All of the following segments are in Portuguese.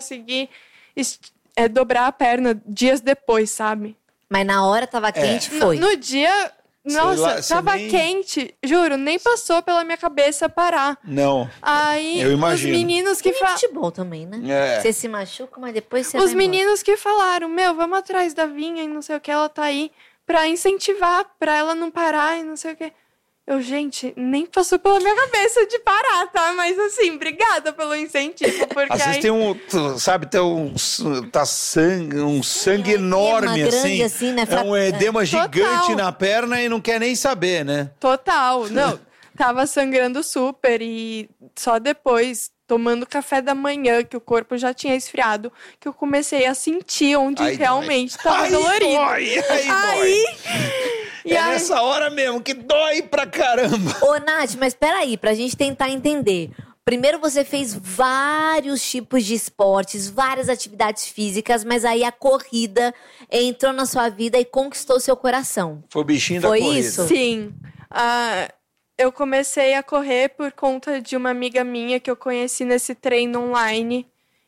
consegui dobrar a perna dias depois, sabe? Mas na hora tava quente, foi. No dia... Nossa, tava quente, juro, nem passou pela minha cabeça parar. Não, aí, eu imagino. Os meninos que falaram... futebol também, né? Você se machuca, mas depois você Os meninos que falaram, vamos atrás da Vinha e não sei o que, ela tá aí pra incentivar, pra ela não parar e não sei o que. Gente, nem passou pela minha cabeça de parar, tá? Mas assim, obrigada pelo incentivo, porque às vezes tem um sangue enorme, grande, assim né? É um edema gigante Total. na perna e não quer nem saber, né? Total, não, tava sangrando super e só depois, tomando café da manhã, que o corpo já tinha esfriado, que eu comecei a sentir onde realmente tava dolorido. Dói. Nessa hora mesmo, que dói pra caramba. Ô, Nath, mas peraí, pra gente tentar entender. Primeiro você fez vários tipos de esportes, várias atividades físicas, mas aí a corrida entrou na sua vida e conquistou seu coração. Foi o bichinho da corrida. Foi isso? Sim. Eu comecei a correr por conta de uma amiga minha que eu conheci nesse treino online,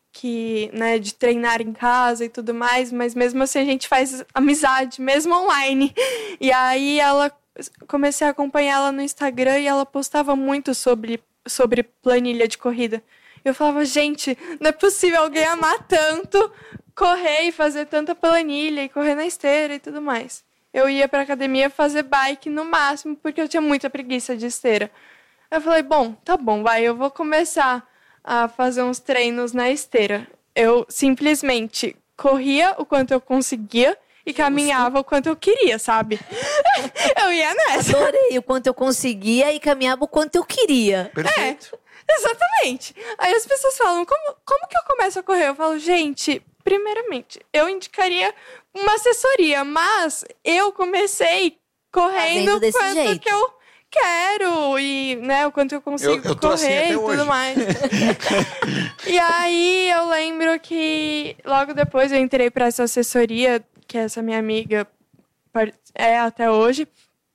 de treinar em casa e tudo mais, mas mesmo assim a gente faz amizade, mesmo online. E aí comecei a acompanhar ela no Instagram e ela postava muito sobre planilha de corrida. Eu falava, gente, não é possível alguém amar tanto correr e fazer tanta planilha e correr na esteira e tudo mais. Eu ia pra academia fazer bike no máximo, porque eu tinha muita preguiça de esteira. Eu falei, bom, tá bom, eu vou começar a fazer uns treinos na esteira. Eu simplesmente corria o quanto eu conseguia e caminhava o quanto eu queria, sabe? Eu ia nessa. Adorei o quanto eu conseguia e caminhava o quanto eu queria. Perfeito. Exatamente. Aí as pessoas falam, como que eu começo a correr? Eu falo, gente, primeiramente, eu indicaria uma assessoria, mas eu comecei correndo quanto jeito. que eu quero e, o quanto eu consigo eu tô correr assim até e tudo hoje. mais. E aí eu lembro que logo depois eu entrei para essa assessoria, que essa minha amiga é até hoje,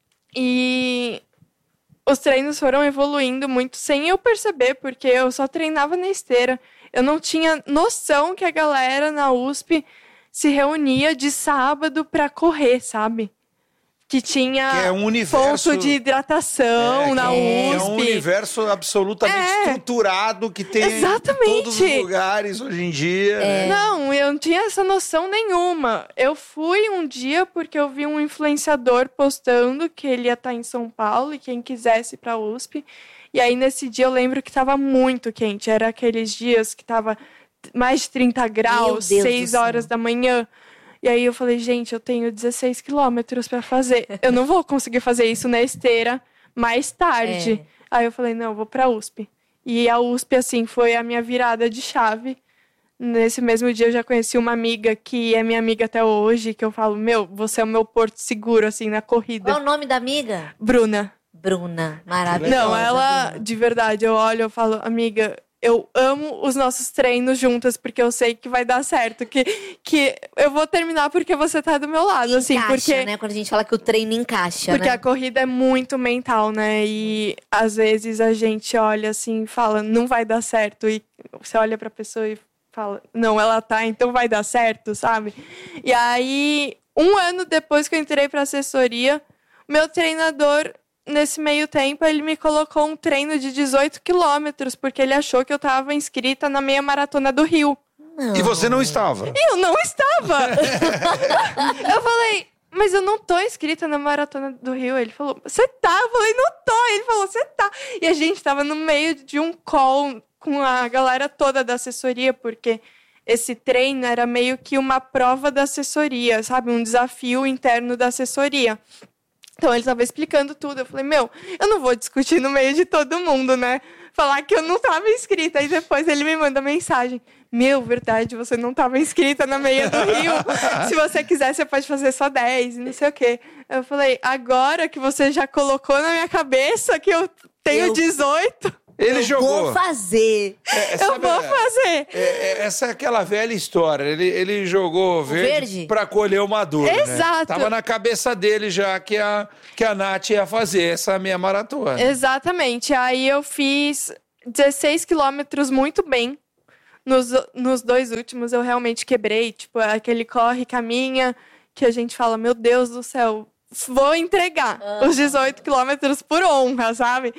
e os treinos foram evoluindo muito sem eu perceber, porque eu só treinava na esteira. Eu não tinha noção que a galera na USP se reunia de sábado para correr, sabe? Que tinha é um universo, ponto de hidratação na USP. É um universo absolutamente estruturado que tem em todos os lugares hoje em dia. Né? Não, eu não tinha essa noção nenhuma. Eu fui um dia porque eu vi um influenciador postando que ele ia estar em São Paulo e quem quisesse ir para a USP. E aí, nesse dia, eu lembro que estava muito quente. Era aqueles dias que estava mais de 30 graus, 6 horas da manhã. E aí eu falei, gente, eu tenho 16 quilômetros para fazer. Eu não vou conseguir fazer isso na esteira mais tarde. Aí eu falei, não, eu vou pra USP. E a USP, assim, foi a minha virada de chave. Nesse mesmo dia eu já conheci uma amiga que é minha amiga até hoje, que eu falo, você é o meu porto seguro, assim, na corrida. Qual o nome da amiga? Bruna, maravilhosa. Não, ela, de verdade, eu olho, eu falo, amiga, eu amo os nossos treinos juntas, porque eu sei que vai dar certo, que eu vou terminar porque você tá do meu lado, Encaixa, assim, porque... né? Quando a gente fala que o treino encaixa, Porque né? a corrida é muito mental, né? E às vezes a gente olha assim e fala, não vai dar certo. E você olha pra pessoa e fala, não, ela tá, então vai dar certo, sabe? E aí, 1 ano depois que eu entrei pra assessoria, meu treinador... Nesse meio tempo, ele me colocou um treino de 18 quilômetros, porque ele achou que eu estava inscrita na meia maratona do Rio. Não. E você não estava? E eu não estava! Eu falei, mas eu não tô inscrita na maratona do Rio. Ele falou, você tá? Eu falei, não tô. Ele falou, você tá. E a gente tava no meio de um call com a galera toda da assessoria, porque esse treino era meio que uma prova da assessoria, sabe? Um desafio interno da assessoria. Então, ele estava explicando tudo. Eu falei, eu não vou discutir no meio de todo mundo, né? Falar que eu não estava inscrita. Aí depois ele me manda mensagem. Verdade, você não estava inscrita na meia do Rio. Se você quiser, você pode fazer só 10 e não sei o quê. Eu falei, agora que você já colocou na minha cabeça que eu tenho 18... Ele jogou. Vou fazer. Eu vou fazer. Essa é aquela velha história. Ele jogou verde pra colher o maduro. Exato. Né? Tava na cabeça dele já que a Nath ia fazer essa meia maratona. Exatamente. Aí eu fiz 16 quilômetros muito bem. Nos 2 últimos eu realmente quebrei, tipo, aquele corre, caminha, que a gente fala, meu Deus do céu, vou entregar os 18 quilômetros por honra, sabe?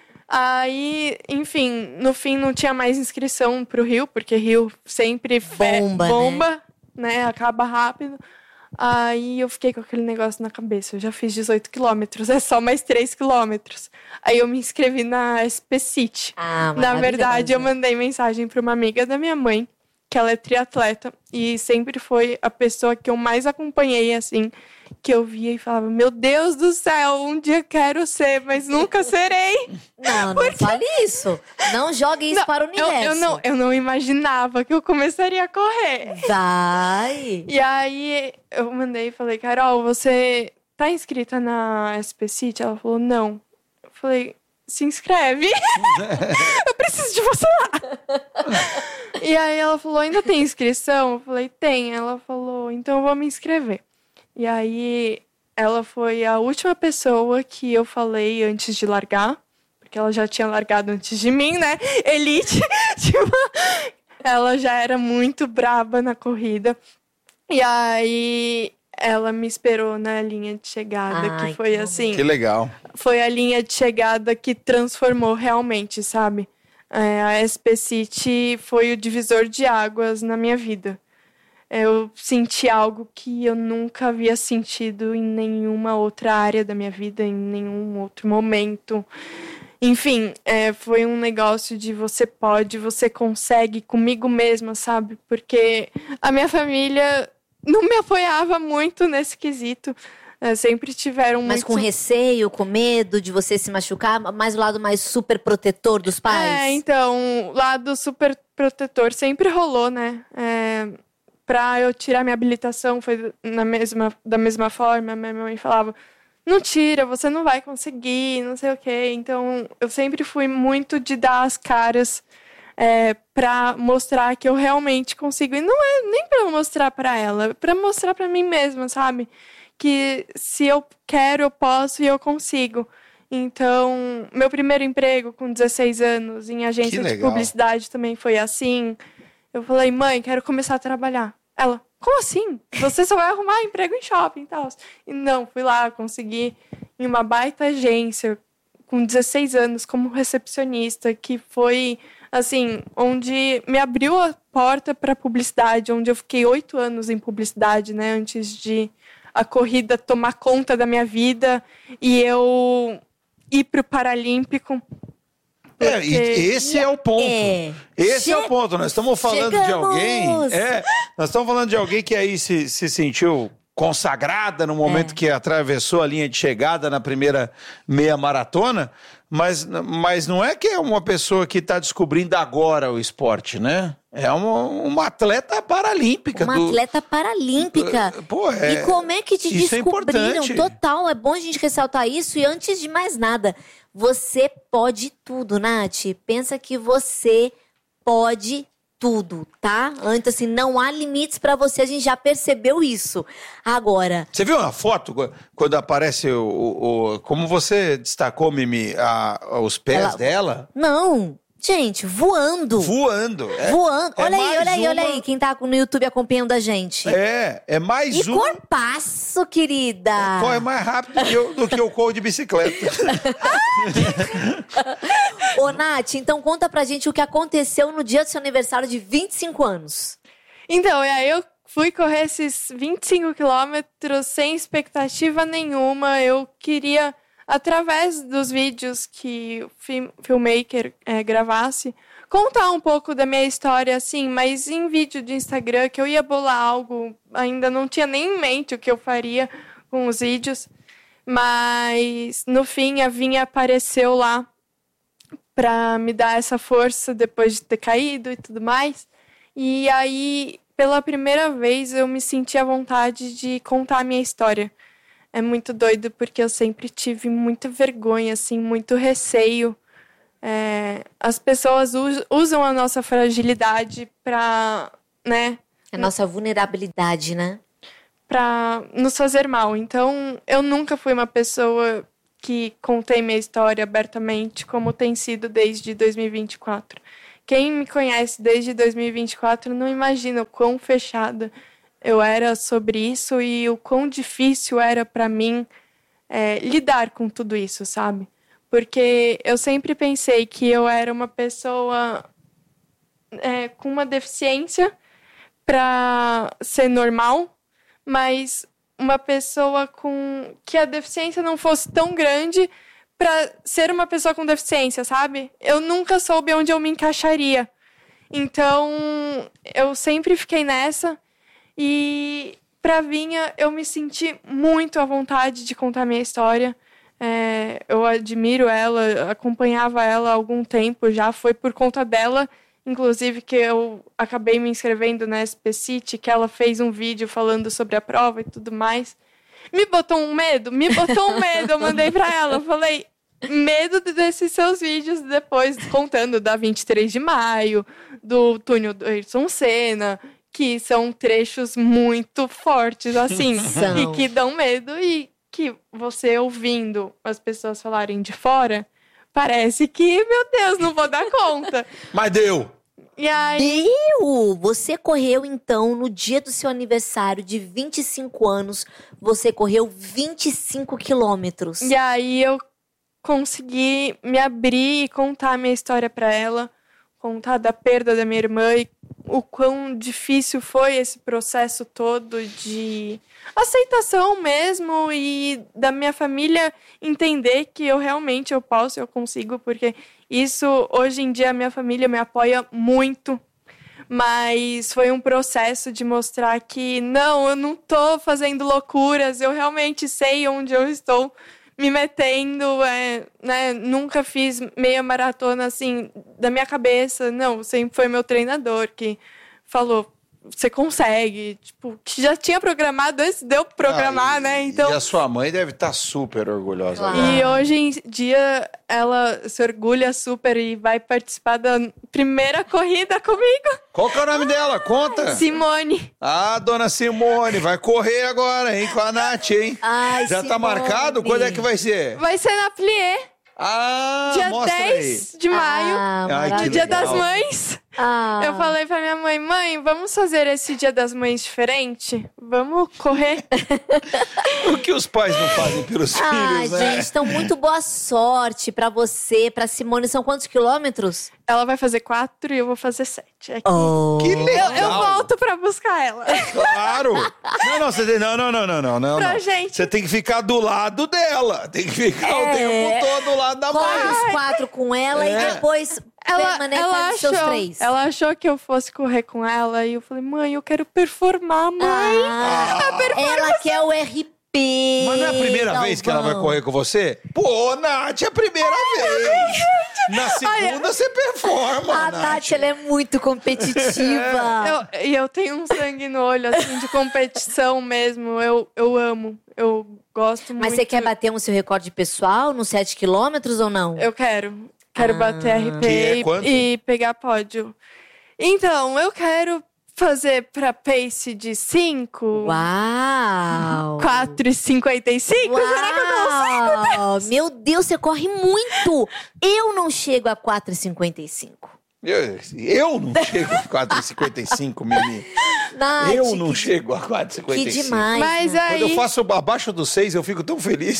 Aí, enfim, no fim não tinha mais inscrição pro Rio, porque Rio sempre bomba, né? Acaba rápido. Aí eu fiquei com aquele negócio na cabeça. Eu já fiz 18 quilômetros, é só mais 3 quilômetros. Aí eu me inscrevi na SP City. Na verdade, eu mandei mensagem para uma amiga da minha mãe, que ela é triatleta. E sempre foi a pessoa que eu mais acompanhei, assim, que eu via e falava, meu Deus do céu, um dia quero ser, mas nunca serei. Não fale isso. Não jogue isso para o universo. Eu não imaginava que eu começaria a correr. Vai! E aí eu mandei e falei, Carol, você tá inscrita na SP City? Ela falou, não. Eu falei, se inscreve. Eu preciso de você lá. E aí ela falou, ainda tem inscrição? Eu falei, tem. Ela falou, então eu vou me inscrever. E aí, ela foi a última pessoa que eu falei antes de largar. Porque ela já tinha largado antes de mim, né? Elite. Tipo, ela já era muito braba na corrida. E aí, ela me esperou na linha de chegada. Que foi assim... Que legal. Foi a linha de chegada que transformou realmente, sabe? A SP City foi o divisor de águas na minha vida. Eu senti algo que eu nunca havia sentido em nenhuma outra área da minha vida, em nenhum outro momento. Enfim, foi um negócio de você pode, você consegue comigo mesma, sabe? Porque a minha família não me apoiava muito nesse quesito. Sempre tiveram Mas com receio, com medo de você se machucar? Mais o lado mais super protetor dos pais? Então, o lado super protetor sempre rolou, né? Pra eu tirar minha habilitação, foi da mesma forma. Minha mãe falava, não tira, você não vai conseguir, não sei o quê. Então, eu sempre fui muito de dar as caras pra mostrar que eu realmente consigo. E não é nem pra mostrar pra ela, é pra mostrar pra mim mesma, sabe? Que se eu quero, eu posso e eu consigo. Então, meu primeiro emprego com 16 anos em agência de publicidade também foi assim. Eu falei, mãe, quero começar a trabalhar. Ela, como assim? Você só vai arrumar emprego em shopping e tal. E não, fui lá, consegui em uma baita agência com 16 anos como recepcionista, que foi, assim, onde me abriu a porta para publicidade, onde eu fiquei 8 anos em publicidade, né, antes de a corrida tomar conta da minha vida e eu ir pro Paralímpico. E esse é o ponto. Esse é o ponto. Nós estamos falando de alguém. Nós estamos falando de alguém que aí se sentiu consagrada no momento que atravessou a linha de chegada na primeira meia maratona, mas não é que é uma pessoa que está descobrindo agora o esporte, né? É uma atleta paralímpica. Atleta paralímpica. E como é que te descobriram? Total, é bom a gente ressaltar isso. E antes de mais nada, você pode tudo, Nath. Pensa que você pode tudo, tá? Antes, assim, não há limites pra você, a gente já percebeu isso. Agora... Você viu uma foto quando aparece como você destacou, Mimi, os pés dela? Não, gente, voando. Voando. Olha aí, quem tá no YouTube acompanhando a gente. É mais E corpaço, querida. Corre mais rápido do que eu corro de bicicleta. Ô, Nath, então conta pra gente o que aconteceu no dia do seu aniversário de 25 anos. Então, aí eu fui correr esses 25 quilômetros sem expectativa nenhuma. Eu queria, através dos vídeos que o filmmaker gravasse, contar um pouco da minha história, assim, mas em vídeo de Instagram, que eu ia bolar algo, ainda não tinha nem em mente o que eu faria com os vídeos, mas no fim a Vinha apareceu lá para me dar essa força depois de ter caído e tudo mais. E aí, pela primeira vez, eu me senti à vontade de contar a minha história. É muito doido, porque eu sempre tive muita vergonha, assim, muito receio. As pessoas usam a nossa fragilidade pra, né? A nossa vulnerabilidade, né? Pra nos fazer mal. Então, eu nunca fui uma pessoa que contei minha história abertamente, como tem sido desde 2024. quem me conhece desde 2024 não imagina o quão fechada eu era sobre isso e o quão difícil era para mim lidar com tudo isso, sabe? Porque eu sempre pensei que eu era uma pessoa com uma deficiência para ser normal, mas uma pessoa que a deficiência não fosse tão grande para ser uma pessoa com deficiência, sabe? Eu nunca soube onde eu me encaixaria. Então, eu sempre fiquei nessa. E pra Vinha, eu me senti muito à vontade de contar minha história. Eu admiro ela, acompanhava ela há algum tempo já. Foi por conta dela, inclusive, que eu acabei me inscrevendo na SP City, que ela fez um vídeo falando sobre a prova e tudo mais. Me botou um medo, eu mandei pra ela. Eu falei, medo desses seus vídeos depois, contando da 23 de maio, do túnel do Ayrton Senna, que são trechos muito fortes, assim, e que dão medo, e que você ouvindo as pessoas falarem de fora, parece que, meu Deus, não vou dar conta. Mas deu! E aí... Deu! Você correu, então, no dia do seu aniversário de 25 anos, você correu 25 quilômetros. E aí eu consegui me abrir e contar a minha história para ela, contar da perda da minha irmã e o quão difícil foi esse processo todo de aceitação mesmo e da minha família entender que eu realmente posso, eu consigo, porque isso, hoje em dia, a minha família me apoia muito, mas foi um processo de mostrar que não, eu não tô fazendo loucuras, eu realmente sei onde eu estou me metendo, né? Nunca fiz meia maratona assim da minha cabeça, não, sempre foi meu treinador que falou, você consegue, tipo, que já tinha programado antes de eu programar, né? Então, e a sua mãe deve estar super orgulhosa. Claro. Dela. E hoje em dia ela se orgulha super e vai participar da primeira corrida comigo. Qual que é o nome dela? Conta. Simone. Ah, dona Simone, vai correr agora, hein, com a Nath, hein? Ai, Já tá Simone. marcado? Quando é que vai ser? Vai ser na Plié, Ah, dia mostra 10 aí. de maio, Ai, que no Dia legal. das Mães. Ah. Eu falei pra minha mãe, mãe, vamos fazer esse Dia das Mães diferente? Vamos correr? O que os pais não fazem pelos filhos, né? Gente, então muito boa sorte pra você, pra Simone. São quantos quilômetros? Ela vai fazer 4 e eu vou fazer 7. Aqui. Que legal. Eu volto pra buscar ela. Claro. Não, você tem... Não. Pra gente. Você tem que ficar do lado dela. Tem que ficar o tempo todo do lado da Corre mãe. os 4 com ela e depois permanece nos seus 3. Ela achou que eu fosse correr com ela e eu falei, mãe, eu quero performar, mãe. Ela quer o RP. Mas não é a primeira vez que ela vai correr com você? Pô, Nath, é a primeira vez. Na segunda você performa, A Nath, ela é muito competitiva. Eu tenho um sangue no olho, assim, de competição mesmo. Eu amo. Eu gosto muito. Mas você quer bater um seu recorde pessoal nos 7 quilômetros ou não? Eu quero. Quero bater RP Que é quanto? e pegar pódio. Então, eu quero fazer pra pace de 5. Uau! 4,55? Será que eu consigo? Meu Deus, você corre muito! Eu não chego a 4,55. Eu não chego a 4,55, Mimi. Nath, Eu não chego a 4,55. Que demais. Mas né? aí... Quando eu faço abaixo dos 6, eu fico tão feliz.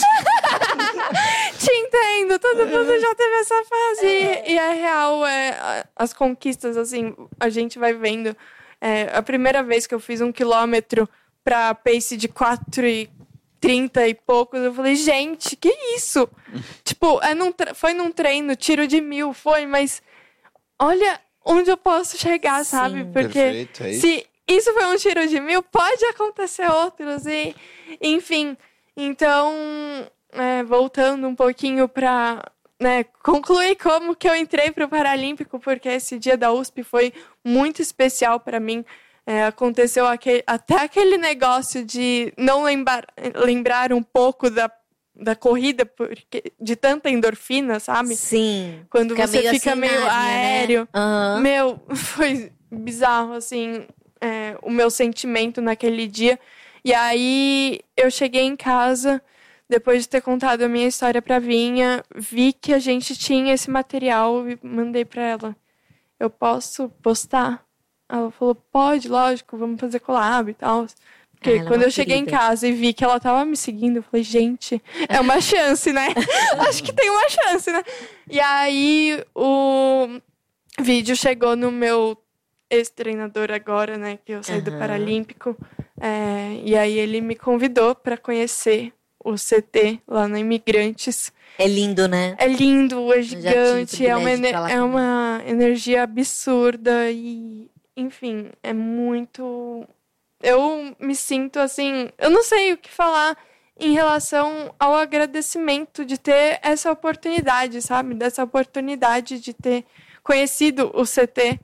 Te entendo, todo mundo já teve essa fase. E é real, as conquistas, assim, a gente vai vendo. A primeira vez que eu fiz 1 quilômetro pra pace de 4,30 e poucos, eu falei, gente, que isso? Tipo, foi num treino, tiro de 1.000, foi, mas olha onde eu posso chegar, Sim. sabe? Porque Perfeito, é isso. se isso foi um tiro de 1.000, pode acontecer outros, e enfim. Então, voltando um pouquinho pra concluir como que eu entrei pro Paralímpico, porque esse dia da USP foi muito especial para mim. Aconteceu até aquele negócio de não lembrar um pouco da corrida, porque de tanta endorfina, sabe? Sim. Quando Fica você meio fica assim, meio Nárnia, aéreo. né? Uhum. Meu, foi bizarro, assim, o meu sentimento naquele dia. E aí, eu cheguei em casa, depois de ter contado a minha história pra Vinha, vi que a gente tinha esse material e mandei pra ela. eu posso postar? Ela falou, pode, lógico, vamos fazer collab e tal. Porque quando eu cheguei em casa e vi que ela tava me seguindo, eu falei, gente, é uma chance, né? Acho que tem uma chance, né? E aí, o vídeo chegou no meu ex-treinador agora, né? Que eu saí do Paralímpico. E aí, ele me convidou para conhecer o CT lá na Imigrantes. É lindo, né? É lindo, é gigante, é uma energia absurda e, enfim, é muito... Eu me sinto assim, eu não sei o que falar em relação ao agradecimento de ter essa oportunidade, sabe? Dessa oportunidade de ter conhecido o CT.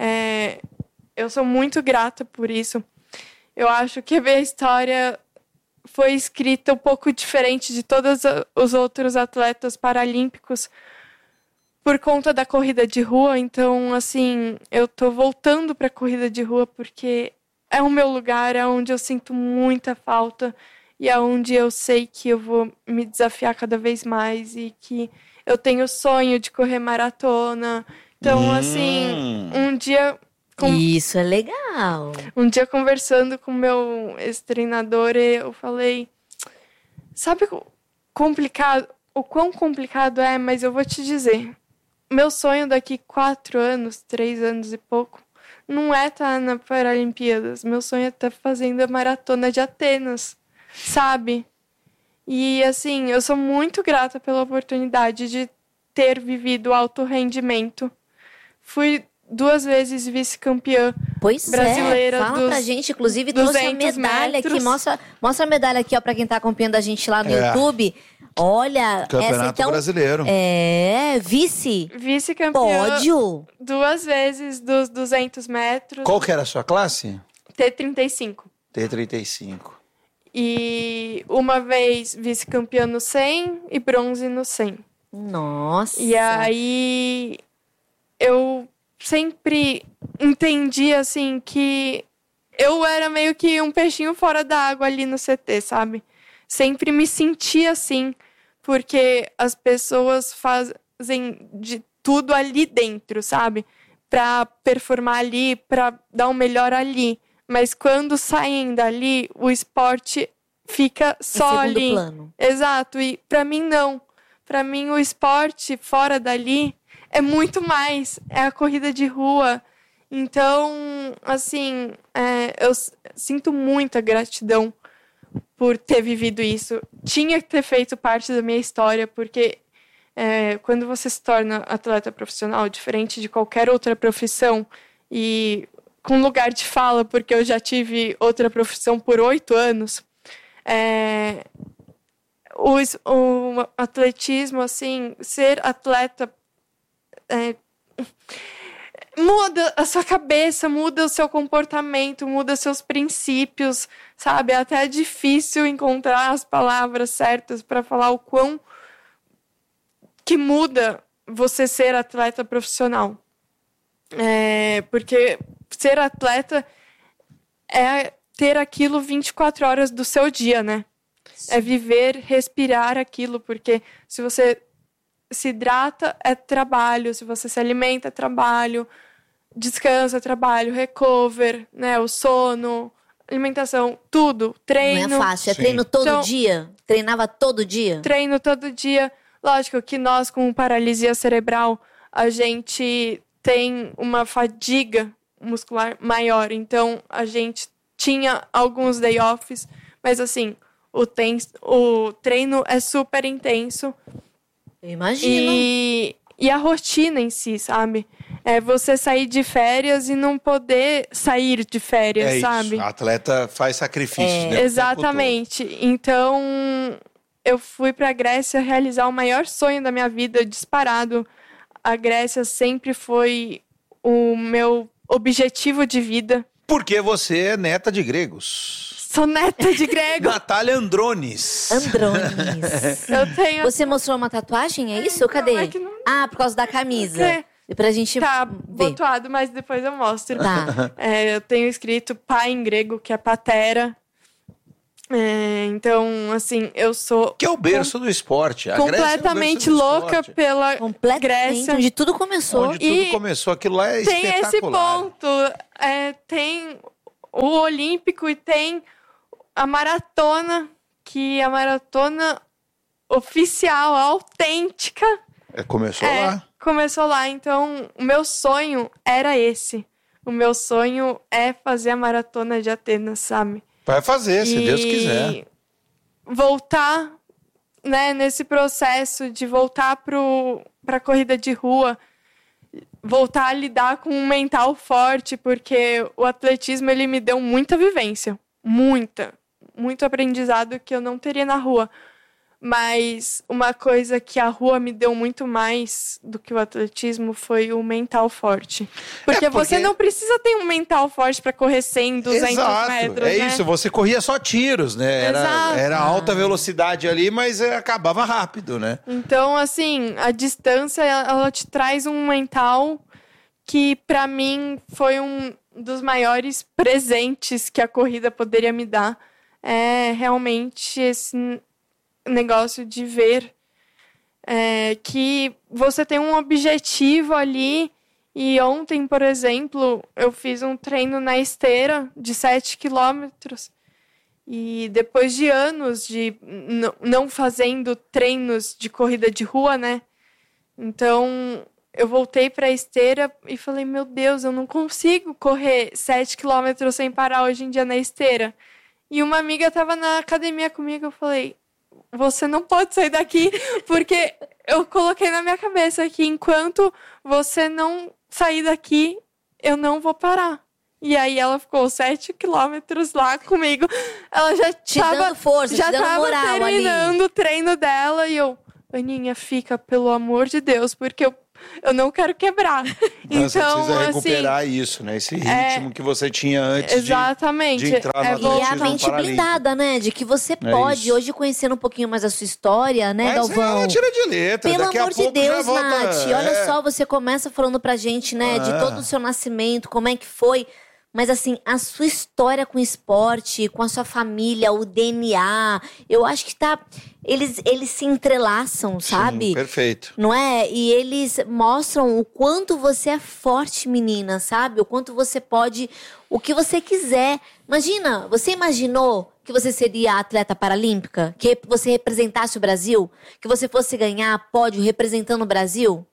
Eu sou muito grata por isso. Eu acho que a minha história foi escrita um pouco diferente de todos os outros atletas paralímpicos por conta da corrida de rua. Então, assim, eu tô voltando para a corrida de rua porque é o meu lugar, é onde eu sinto muita falta e é onde eu sei que eu vou me desafiar cada vez mais e que eu tenho o sonho de correr maratona. Então, assim, um dia... Isso é legal. Um dia, conversando com o meu ex-treinador, eu falei... Sabe o quão complicado é? Mas eu vou te dizer. Meu sonho daqui 4 anos, 3 anos e pouco, não é estar na Paralimpíadas. Meu sonho é estar fazendo a maratona de Atenas, sabe? E, assim, eu sou muito grata pela oportunidade de ter vivido alto rendimento. Fui 2 vezes vice-campeã brasileira. Fala pra gente, inclusive trouxe a medalha aqui. Mostra a medalha aqui, ó, pra quem tá acompanhando a gente lá no YouTube. Olha, Campeonato essa então brasileiro. Vice-campeã. Pódio. 2 vezes dos 200 metros. Qual que era a sua classe? T35. T35. E uma vez vice-campeã no 100 e bronze no 100. Nossa. E aí eu sempre entendi, assim, que eu era meio que um peixinho fora da água ali no CT, sabe? Sempre me senti assim, porque as pessoas fazem de tudo ali dentro, sabe? Pra performar ali, pra dar o melhor ali. Mas quando saem dali, o esporte fica só ali. Em segundo plano. Exato, e pra mim não. Pra mim o esporte fora dali é muito mais, é a corrida de rua. Então, assim, eu sinto muita gratidão por ter vivido isso. Tinha que ter feito parte da minha história, porque quando você se torna atleta profissional, diferente de qualquer outra profissão, e com lugar de fala, porque eu já tive outra profissão por 8 anos, o atletismo, assim, ser atleta muda a sua cabeça, muda o seu comportamento, muda seus princípios, sabe? Até é difícil encontrar as palavras certas para falar o quão que muda você ser atleta profissional. Porque ser atleta é ter aquilo 24 horas do seu dia, né? É viver, respirar aquilo, porque se você se hidrata, é trabalho. Se você se alimenta, é trabalho. Descansa, é trabalho. Recover, né? O sono, alimentação, tudo. Treino. Não é fácil. É treino todo dia? Treinava todo dia? Treino todo dia. Lógico que nós, com paralisia cerebral, a gente tem uma fadiga muscular maior. Então, a gente tinha alguns day-offs. Mas, assim, o treino é super intenso. Eu imagino. E a rotina em si, sabe? É você sair de férias e não poder sair de férias, sabe? Isso. A atleta faz sacrifícios, né? Exatamente. Então, eu fui pra Grécia realizar o maior sonho da minha vida, disparado. A Grécia sempre foi o meu objetivo de vida. Porque você é neta de gregos. Sou neta de grego. Natália Andrones. Eu tenho... Você mostrou uma tatuagem, é isso? Cadê? Não... por causa da camisa. E pra gente tá ver. botuado, mas depois eu mostro. Tá. Eu tenho escrito pai em grego, que é patera. Então, assim, eu sou... Que é o berço do esporte. A completamente louca pela Grécia. Onde tudo começou. Onde tudo começou. Aquilo lá é espetacular. Tem esse ponto. Tem o Olímpico e tem a maratona, que a maratona oficial, autêntica. Começou lá. Começou lá. Então, o meu sonho era esse. O meu sonho é fazer a maratona de Atenas, sabe? Vai fazer, se Deus quiser. Voltar, né, nesse processo de voltar para a corrida de rua, voltar a lidar com um mental forte, porque o atletismo ele me deu muita vivência, muito aprendizado que eu não teria na rua. Mas uma coisa que a rua me deu muito mais do que o atletismo foi o mental forte. Porque você não precisa ter um mental forte para correr 100, 200 metros, né? Isso, você corria só tiros, né? Era alta velocidade ali, mas acabava rápido, né? Então, assim, a distância, ela te traz um mental que, para mim, foi um dos maiores presentes que a corrida poderia me dar. É realmente esse negócio de ver que você tem um objetivo ali. E ontem, por exemplo, eu fiz um treino na esteira de 7 quilômetros. E depois de anos de não fazendo treinos de corrida de rua, né? Então, eu voltei para a esteira e falei, meu Deus, eu não consigo correr 7 quilômetros sem parar hoje em dia na esteira. E uma amiga estava na academia comigo, eu falei, você não pode sair daqui, porque eu coloquei na minha cabeça que enquanto você não sair daqui, eu não vou parar. E aí ela ficou 7 quilômetros lá comigo. Ela já dando força, já te dando tava moral terminando ali. O treino dela. E eu, Aninha, fica, pelo amor de Deus, porque eu não quero quebrar. Então, você precisa assim, recuperar isso, né? Esse ritmo que você tinha antes exatamente. de entrar no atletismo. E a mente blindada, né? De que você pode, hoje conhecendo um pouquinho mais a sua história, né, Galvão? Mas tira de letra. Pelo Daqui amor a pouco de Deus, já volta, Nath. Olha só, você começa falando pra gente, né, de todo o seu nascimento, como é que foi. Mas assim, a sua história com o esporte, com a sua família, o DNA, eu acho que eles se entrelaçam, sabe? Sim, perfeito. Não é? E eles mostram o quanto você é forte, menina, sabe? O quanto você pode, o que você quiser. Imagina, você imaginou que você seria atleta paralímpica? Que você representasse o Brasil? Que você fosse ganhar pódio representando o Brasil?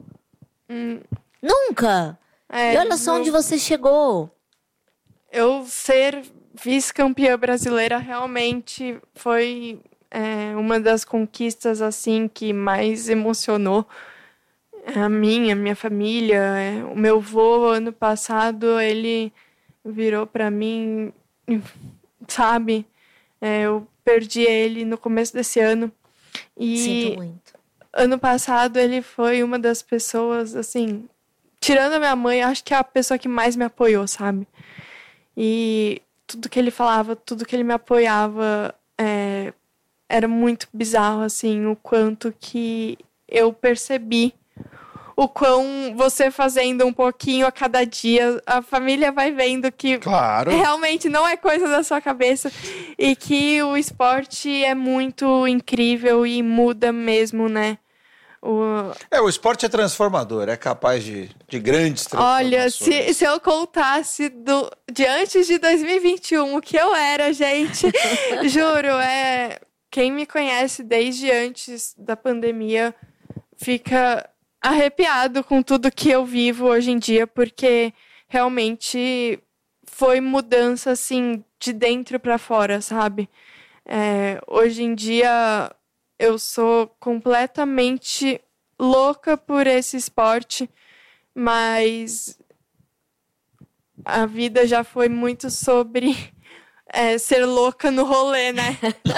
Nunca! E olha só onde você chegou. Eu ser vice-campeã brasileira realmente foi uma das conquistas assim que mais emocionou a minha família. O meu avô, ano passado, ele virou para mim, sabe? Eu perdi ele no começo desse ano. E sinto muito. Ano passado ele foi uma das pessoas, assim, tirando a minha mãe, acho que é a pessoa que mais me apoiou, sabe? E tudo que ele falava, tudo que ele me apoiava, era muito bizarro, assim, o quanto que eu percebi. O quão você fazendo um pouquinho a cada dia, a família vai vendo que realmente não é coisa da sua cabeça. E que o esporte é muito incrível e muda mesmo, né? O esporte é transformador, é capaz de grandes transformações. Olha, se eu contasse de antes de 2021 o que eu era, gente, juro, quem me conhece desde antes da pandemia fica arrepiado com tudo que eu vivo hoje em dia, porque realmente foi mudança, assim, de dentro para fora, sabe? Hoje em dia eu sou completamente louca por esse esporte, mas a vida já foi muito sobre ser louca no rolê, né?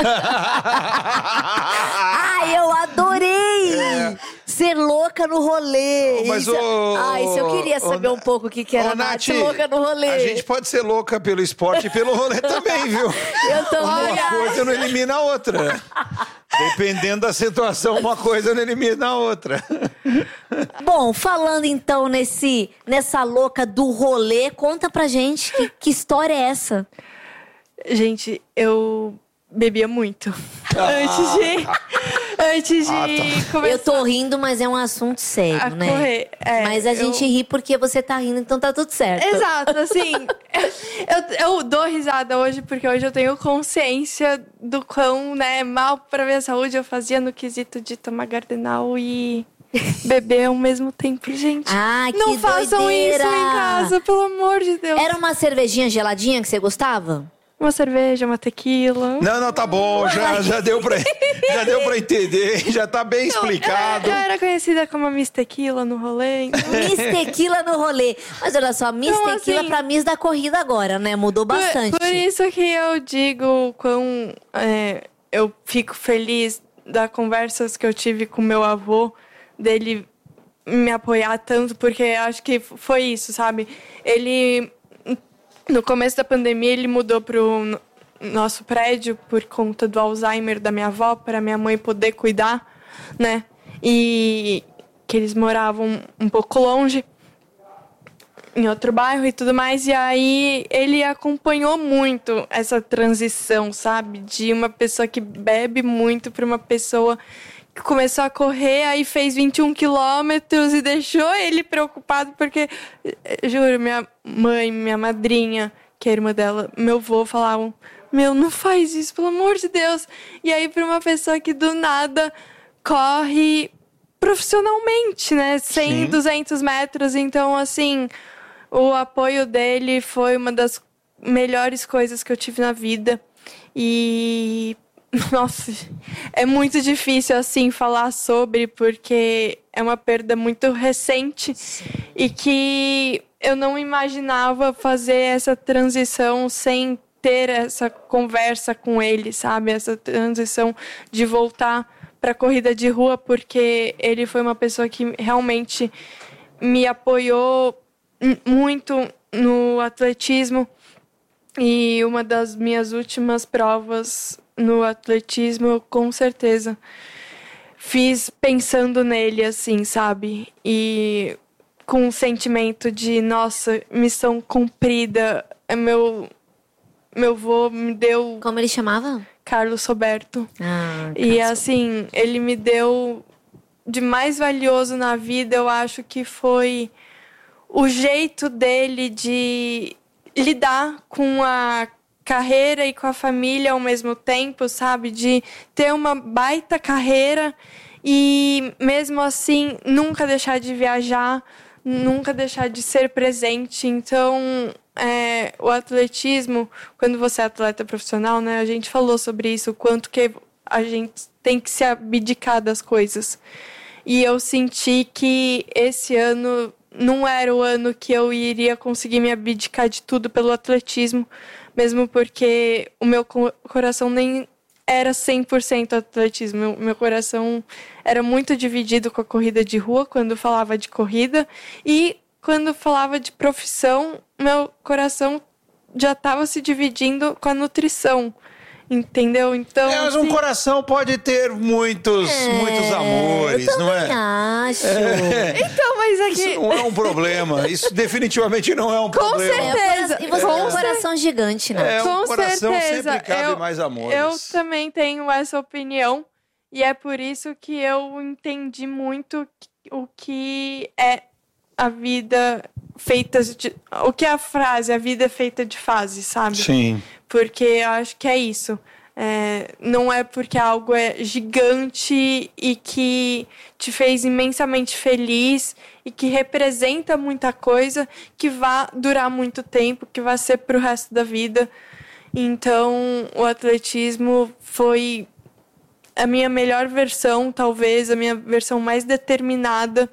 Ai, eu adorei! Ser louca no rolê. Mas isso eu queria saber um pouco o que era Nath, louca no rolê. A gente pode ser louca pelo esporte e pelo rolê também, viu? Eu também. Uma coisa não elimina a outra. Dependendo da situação, uma coisa não elimina a outra. Bom, falando então nessa louca do rolê, conta pra gente que história é essa? Gente, eu bebia muito. Antes de começar. Eu tô rindo, mas é um assunto sério, né? Correr. Mas a gente ri porque você tá rindo, então tá tudo certo. Exato, assim. eu dou risada hoje porque hoje eu tenho consciência do quão, né, mal pra minha saúde eu fazia no quesito de tomar Gardenal e beber ao mesmo tempo, gente. Que não façam doideira. isso em casa, pelo amor de Deus. Era uma cervejinha geladinha que você gostava? Uma cerveja, uma tequila. Não, tá bom. Já deu pra entender. Já tá bem explicado. Eu era conhecida como Miss Tequila no rolê. Então... Miss Tequila no rolê. Mas olha só, Miss Tequila assim, pra Miss da corrida agora, né? Mudou bastante. Por isso que eu digo quão eu fico feliz das conversas que eu tive com meu avô, dele me apoiar tanto, porque acho que foi isso, sabe? Ele... No começo da pandemia, ele mudou pro nosso prédio por conta do Alzheimer da minha avó, para minha mãe poder cuidar, né? E que eles moravam um pouco longe, em outro bairro e tudo mais. E aí, ele acompanhou muito essa transição, sabe? De uma pessoa que bebe muito para uma pessoa que começou a correr, aí fez 21 quilômetros e deixou ele preocupado, porque, juro, minha mãe, minha madrinha, que é a irmã dela, meu avô, falavam, não faz isso, pelo amor de Deus. E aí, para uma pessoa que do nada corre profissionalmente, né, 100, 200 metros, então, assim, o apoio dele foi uma das melhores coisas que eu tive na vida. E... Nossa, é muito difícil, assim, falar sobre, porque é uma perda muito recente e que eu não imaginava fazer essa transição sem ter essa conversa com ele, sabe? Essa transição de voltar para a corrida de rua, porque ele foi uma pessoa que realmente me apoiou muito no atletismo. E uma das minhas últimas provas no atletismo, eu com certeza fiz pensando nele, assim, sabe? E com um sentimento de, nossa, missão cumprida. Meu avô me deu... Como ele chamava? Carlos Roberto. E assim, ele me deu de mais valioso na vida, eu acho que foi o jeito dele de lidar com a carreira e com a família ao mesmo tempo, sabe? De ter uma baita carreira e, mesmo assim, nunca deixar de viajar, nunca deixar de ser presente. Então, o atletismo, quando você é atleta profissional, né? A gente falou sobre isso, o quanto que a gente tem que se abdicar das coisas. E eu senti que esse ano não era o ano que eu iria conseguir me abdicar de tudo pelo atletismo, mesmo porque o meu coração nem era 100% atletismo. Meu coração era muito dividido com a corrida de rua, quando falava de corrida, e quando falava de profissão, meu coração já estava se dividindo com a nutrição. Entendeu? Então, mas um coração pode ter muitos amores, eu não é? Acho. Então, mas aqui... Isso não é um problema. Isso definitivamente não é um problema. Com certeza. E você tem um coração gigante, né? Um coração certeza. sempre cabe mais amores. Eu também tenho essa opinião. E é por isso que eu entendi muito o que é a vida feita de... O que é a frase, a vida é feita de fases, sabe? Sim. Porque eu acho que é isso. Não é porque algo é gigante e que te fez imensamente feliz e que representa muita coisa que vai durar muito tempo, que vai ser pro resto da vida. Então, o atletismo foi a minha melhor versão, talvez, a minha versão mais determinada.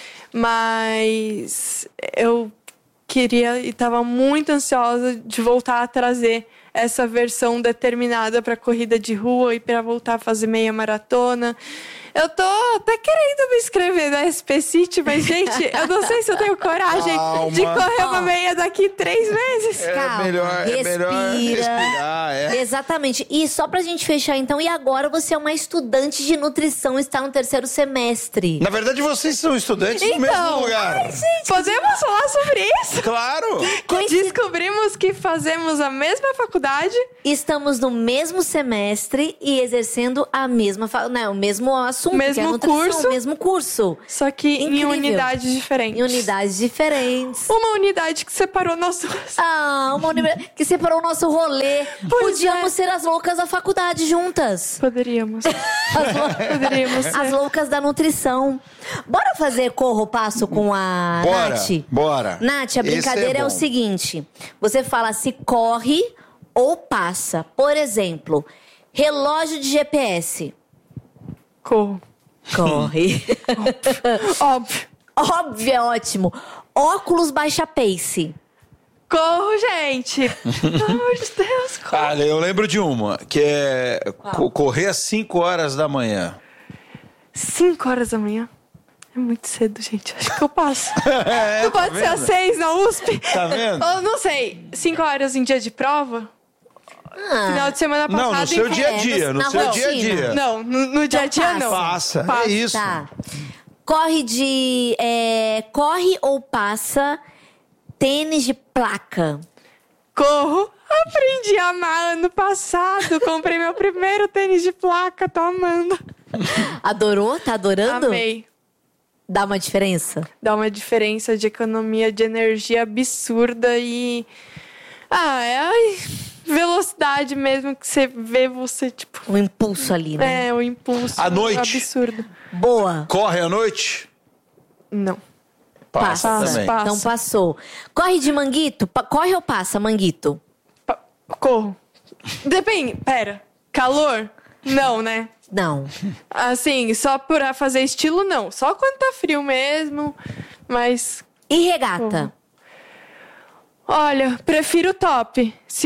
Mas eu queria e estava muito ansiosa de voltar a trazer essa versão determinada para corrida de rua e para voltar a fazer meia maratona. Eu tô até querendo me inscrever na SP City, mas, gente, eu não sei se eu tenho coragem de correr uma meia daqui 3 meses. Calma, melhor respirar. Exatamente. E só pra gente fechar, então, e agora você é uma estudante de nutrição, está no 3º semestre. Na verdade, vocês são estudantes no mesmo lugar. Ai, gente, podemos falar sobre isso? Claro! Descobrimos que fazemos a mesma faculdade. faculdade. Estamos no mesmo semestre e exercendo a mesma, o mesmo assunto, mesmo que é a nutrição, curso. o mesmo curso. Só que Incrível. em unidades diferentes. Em unidades diferentes. Uma unidade que separou nosso... Uma unidade que separou o nosso rolê. Podíamos ser as loucas da faculdade juntas. Poderíamos. Poderíamos ser. As loucas da nutrição. Bora fazer corro passo com a Nath? Bora. Nath, a brincadeira é o seguinte. Você fala se corre ou passa. Por exemplo, relógio de GPS. Corro. Corre. Óbvio. Óbvio, é ótimo. Óculos baixa pace. Corro, gente. Pelo amor de Deus, corro. Olha, eu lembro de uma, que é correr às 5 horas da manhã. 5 horas da manhã? É muito cedo, gente. Acho que eu passo. Não pode ser às 6 na USP? Tá vendo? Eu não sei. 5 horas em dia de prova? Final de semana passado. Não, no seu dia a dia. No seu dia a dia. Não, no dia a dia não. Passa. É isso. Tá. Corre ou passa tênis de placa? Corro. Aprendi a amar ano passado. Comprei meu primeiro tênis de placa. Tô amando. Adorou? Tá adorando? Amei. Dá uma diferença? Dá uma diferença de economia de energia absurda e... é a velocidade mesmo que você vê você, tipo... Um impulso ali, né? É, o impulso À noite? absurdo. Boa. Corre à noite? Não. Passa também. Passa. Então passou. Corre de manguito? Corre ou passa, manguito? Corro. Depende. Pera. Calor? Não, né? Não. Assim, só pra fazer estilo, não. Só quando tá frio mesmo, mas... E regata? Olha, prefiro top. Se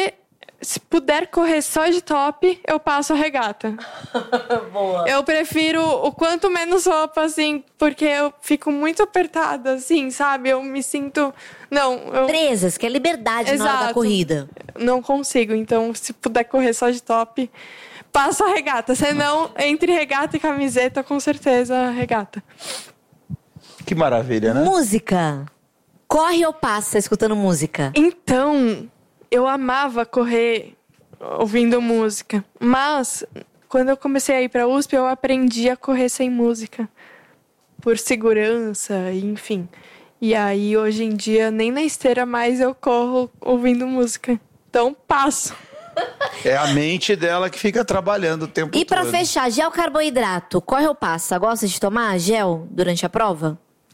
puder correr só de top, eu passo a regata. Boa. Eu prefiro o quanto menos roupa, assim, porque eu fico muito apertada, assim, sabe? Eu me sinto... Presas, que é liberdade na hora da corrida. Não consigo, então se puder correr só de top, passo a regata. Senão, entre regata e camiseta, com certeza, regata. Que maravilha, né? Música. Corre ou passa escutando música? Então, eu amava correr ouvindo música. Mas, quando eu comecei a ir pra USP, eu aprendi a correr sem música. Por segurança, enfim. E aí, hoje em dia, nem na esteira mais eu corro ouvindo música. Então, passo. É a mente dela que fica trabalhando o tempo todo. E pra fechar, gel carboidrato. Corre ou passa? Gosta de tomar gel durante a prova?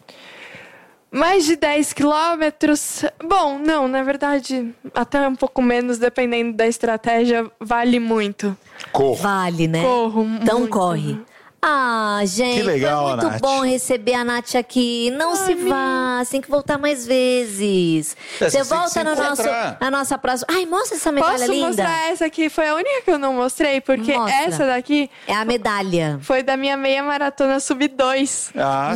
Mais de 10 quilômetros? Bom, não, na verdade, até um pouco menos, dependendo da estratégia, vale muito. Corro. Vale, né? Corro Então muito. corre. Gente, Que legal, foi muito Nath. bom receber a Nath aqui. Não se vá, tem que voltar mais vezes. Você volta na nossa próxima... Ai, mostra essa medalha Posso linda. mostrar essa aqui? Foi a única que eu não mostrei, porque Mostra. essa daqui É a medalha. foi da minha meia maratona sub-2. Ah,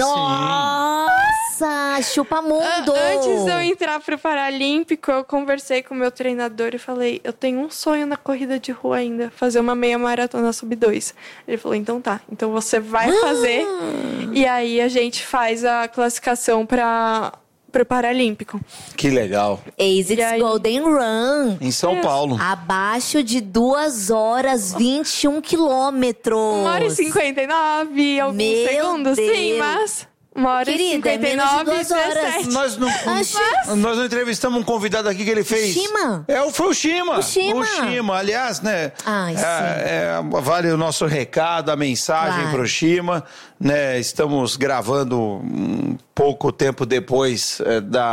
Nossa, chupa mundo. Antes de eu entrar pro Paralímpico, eu conversei com o meu treinador e falei, eu tenho um sonho na corrida de rua ainda, fazer uma meia maratona sub-2. Ele falou, então tá, então você vai fazer e aí a gente faz a classificação pro Paralímpico. Que legal. ASICS Golden Run. Em São Paulo. Abaixo de 2 horas 21 quilômetros. 1h59, alguns Meu segundos, Deus. sim, mas... 1h59 Querida, é menos de 2 horas. 17. Nós não entrevistamos um convidado aqui que ele fez. Shima? Foi o Shima. O Shima. O Shima, aliás, né? Ai, sim. Vale o nosso recado, a mensagem Claro. pro Shima, né? Estamos gravando um pouco tempo depois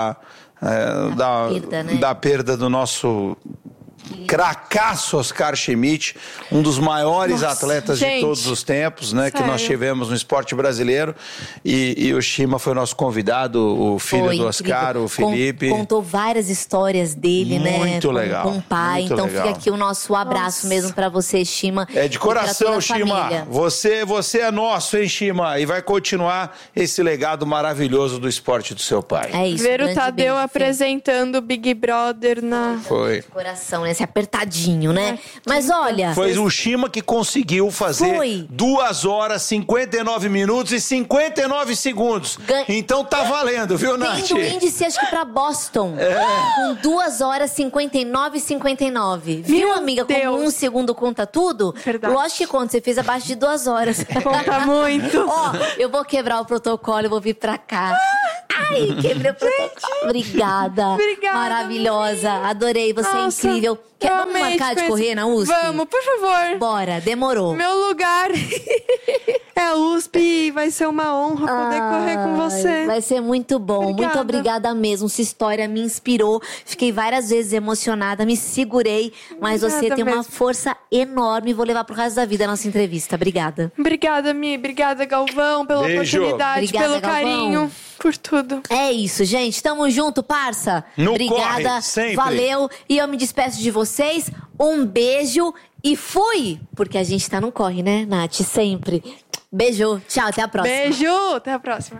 perda, né? da perda do nosso cracaço Oscar Schmidt, um dos maiores atletas de todos os tempos, né? Que nós tivemos no esporte brasileiro. E o Shima foi nosso convidado, o filho do Oscar, incrível. o Felipe. Contou várias histórias dele, né? Muito legal. Com o pai. Muito Então legal. fica aqui o nosso abraço mesmo pra você, Shima. É de e pra coração, toda a Shima. família. Você é nosso, hein, Shima? E vai continuar esse legado maravilhoso do esporte do seu pai. É isso. Ver o grande Tadeu beijo, apresentando o Big Brother na... Foi. Coração, né? tivesse apertadinho, né? Mas olha... Foi o Shima que conseguiu fazer 2 horas, 59 minutos e 59 segundos. Então tá valendo, viu, Nath? Tendo índice, acho que pra Boston. Com 2 horas, 59 e 59. Viu, amiga? Como 1 segundo conta tudo? Verdade. Lógico que conta. Você fez abaixo de 2 horas. Conta muito. Ó, eu vou quebrar o protocolo e vou vir pra cá. Ai, quebrei o protocolo. Obrigada. Obrigada. Maravilhosa. Adorei. Você é incrível. Vamos marcar de correr na USP? Vamos, por favor. Bora, demorou. Meu lugar é a USP e vai ser uma honra poder correr com você. Vai ser muito bom. Obrigada. Muito obrigada mesmo. Sua história me inspirou. Fiquei várias vezes emocionada, me segurei. Mas você tem uma força enorme. Vou levar pro resto da vida a nossa entrevista. Obrigada. Obrigada, Mi. Obrigada, Galvão, pela oportunidade, obrigada, pelo carinho, por tudo. É isso, gente. Tamo junto, parça. Obrigada. Corre, sempre. Valeu. E eu me despeço de vocês. Um beijo e fui! Porque a gente tá no corre, né, Nath? Sempre. Beijo. Tchau, até a próxima. Beijo, até a próxima.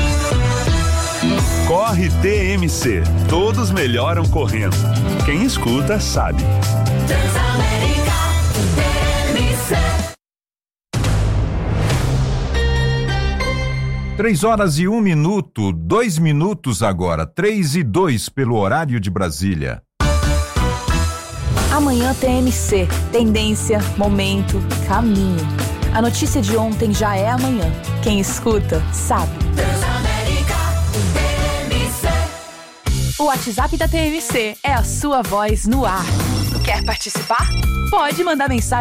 Corre TMC. Todos melhoram correndo. Quem escuta sabe. Transamérica TMC. 3 horas e 1 minuto, 2 minutos agora, 3 e 2 pelo horário de Brasília. Amanhã TMC, tendência, momento, caminho. A notícia de ontem já é amanhã. Quem escuta, sabe. Transamérica TMC. O WhatsApp da TMC é a sua voz no ar. Quer participar? Pode mandar mensagem